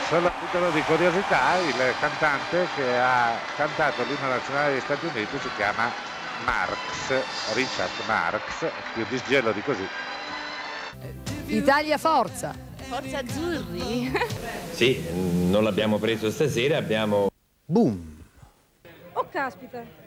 Solo a titolo di curiosità, il cantante che ha cantato l'inno nazionale degli Stati Uniti si chiama Marx, Richard Marx, più disgelo di così. Italia forza! Forza azzurri! Sì, non l'abbiamo preso stasera, abbiamo... Boom! Oh caspita,